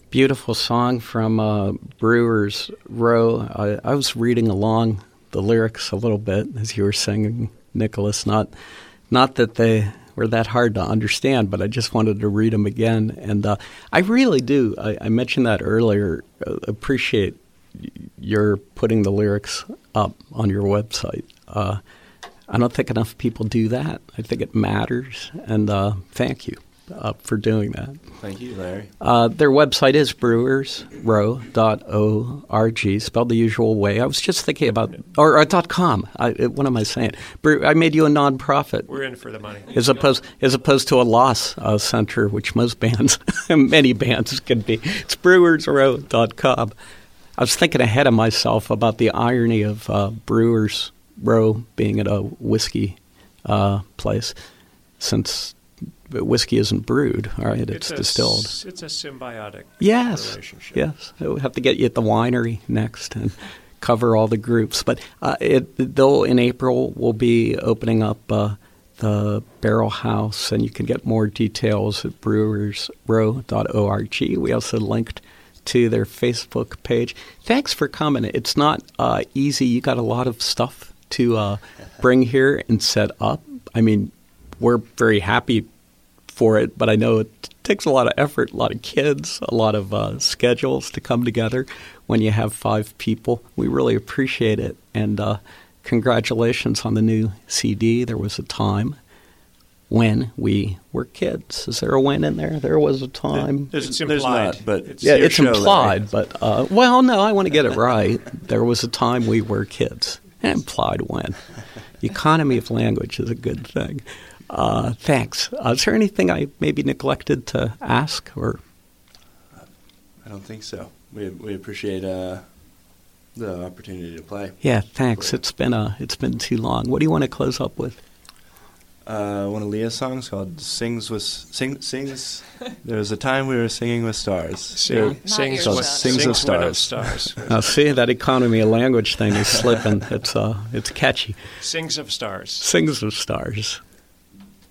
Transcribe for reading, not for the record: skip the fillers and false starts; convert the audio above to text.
Beautiful song from Brewers Row. I was reading along the lyrics a little bit as you were singing, Nicholas. Not that they were that hard to understand, but I just wanted to read them again. And I really do. I mentioned that earlier. Appreciate your putting the lyrics up on your website. I don't think enough people do that. I think it matters, and thank you for doing that. Thank you, Larry. Their website is brewersrow.org, spelled the usual way. I was just thinking about, or .com. What am I saying? I made you a nonprofit. We're in for the money. As opposed to a loss center, which most bands, many bands can be. It's brewersrow.com. I was thinking ahead of myself about the irony of Brewers Row being at a whiskey place, since whiskey isn't brewed, all right? It's distilled. It's a symbiotic relationship. Yes. We'll have to get you at the winery next and cover all the groups. But though in April we'll be opening up the Barrel House, and you can get more details at brewersrow.org. We also linked to their Facebook page. Thanks for coming. It's not easy. You got a lot of stuff to bring here and set up. I mean, we're very happy for it, but I know it takes a lot of effort, a lot of kids, a lot of schedules to come together when you have 5 people. We really appreciate it, and congratulations on the new CD. There was a time when we were kids. Is there a when in there? There was a time. It's There's implied. not, but it's implied, but well, no, I want to get it right. There was a time we were kids. Implied when. Economy of language is a good thing. Thanks. Is there anything I maybe neglected to ask? Or I don't think so. We appreciate the opportunity to play. Yeah, thanks. It's been too long. What do you want to close up with? One of Leah's songs called Sings. There was a time we were singing with stars. Sings of Stars. Now, see, that economy of language thing is slipping. It's catchy. Sings of Stars. Sings of Stars.